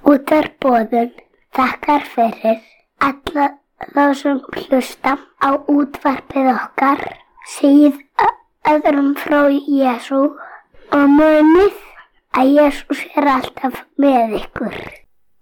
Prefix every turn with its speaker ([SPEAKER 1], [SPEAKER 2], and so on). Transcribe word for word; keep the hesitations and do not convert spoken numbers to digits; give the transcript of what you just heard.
[SPEAKER 1] Útvarp Boðun þakkar fyrir alla þá sem hlusta á útvarpið okkar, segið öðrum frá Jesú og munið að Jesús er alltaf með ykkur.